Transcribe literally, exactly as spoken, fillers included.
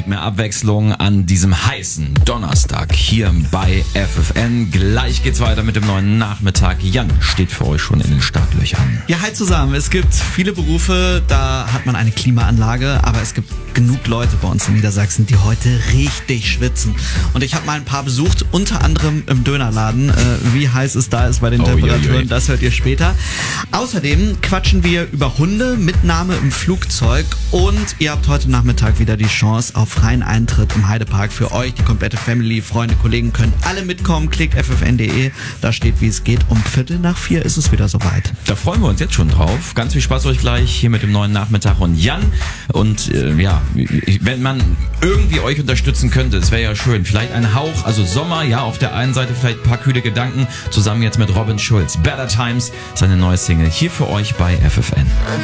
Musik, mehr Abwechslung an diesem heißen Donnerstag hier bei F F N. Gleich geht's weiter mit dem neuen Nachmittag. Jan steht für euch schon in den Startlöchern. Ja, hi zusammen. Es gibt viele Berufe, da hat man eine Klimaanlage, aber es gibt genug Leute bei uns in Niedersachsen, die heute richtig schwitzen. Und ich habe mal ein paar besucht, unter anderem im Dönerladen. Äh, wie heiß es da ist bei den oh, Temperaturen, je, je. das hört ihr später. Außerdem quatschen wir über Hunde, Mitnahme im Flugzeug und ihr habt heute Nachmittag wieder die Chance auf freien Eintritt im Heidepark für euch. Die komplette Family, Freunde, Kollegen können alle mitkommen. Klickt f f n punkt d e, da steht, wie es geht. Um Viertel nach vier ist es wieder soweit. Da freuen wir uns jetzt schon drauf. Ganz viel Spaß euch gleich hier mit dem neuen Nachmittag und Jan. Und äh, ja, wenn man irgendwie euch unterstützen könnte, es wäre ja schön. Vielleicht ein Hauch, also Sommer, ja, auf der einen Seite vielleicht ein paar kühle Gedanken, zusammen jetzt mit Robin Schulz. Better Times, seine neue Single, hier für euch bei F F N.